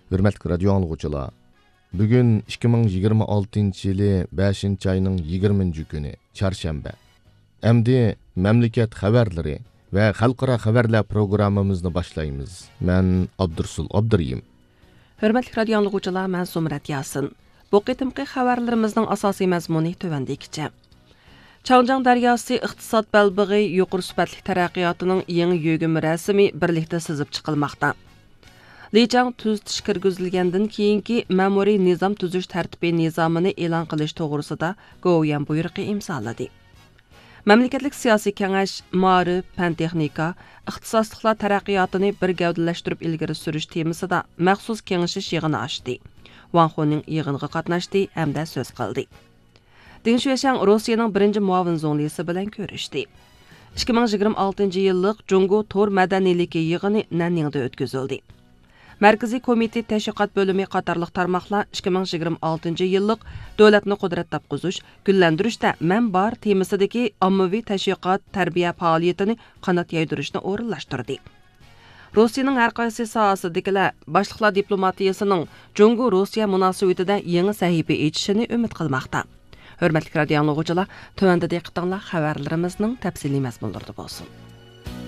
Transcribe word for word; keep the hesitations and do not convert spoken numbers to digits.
Hürmetli radio anlıqçılar, bugün ikki ming yigirma oltinchi yılı beshinchi ayning yigirmanchi kuni çarşamba. Endi memleket xabarlari ve xalqaro xabarlar programmamizni boshlaymiz. Men Abdursul Abduriyim. Hürmetli radio anlıqçılar, men Sumrat Yasin. Bu qitimqi xabarlarimizning asosiy mazmuni tövendikicha. Changjiang daryosi iqtisod balbig'i yuqori sifatli taraqqiyotining yangi yugum rasmi birlikda sizib chiqilmoqda. Lijiang tuzitish kirgizilgandan keyingi ma'muriy nizom tuzish tartibi nizomini e'lon qilish to'g'risida Go'yan buyruqi imzoladi. Mamlakatlik siyosiy kengash ma'rif, fan texnika, ixtisosliklar taraqqiyotini bir gavdalashtirib ilgari surish temasida maxsus kengashish yig'ini ochdi. Wang Huning yig'inga qatnashdi hamda so'z qildi. Deng Xuexiang Rossiyaning birinchi muavin zonglisi bilan ko'rishdi. ikki ming yigirma oltinchi yillik Jungo Tor madaniyligi yig'ini Nanningda o'tkazildi. Markaziy komitет tashviqot bo'limi qatorliq tarmoqlar ikki ming yigirma oltinchi yillik davlatni qudrat topqizish, gullantirishda men bor temasidagi ommaviy tashviqot tarbiya faoliyatini qanot yaydirishni o'rinlashtirdi. Rossiyaning har qaysi sohasidagilar boshliqlar diplomatiyasining Jungo Rossiya munosabatida yangi sahifa echishini umid qilmoqda. Hürmetli radio anlıqçılar, tövəndə diqqətinizlər xəbərlərimizin təfsili məzmunlarında olsun.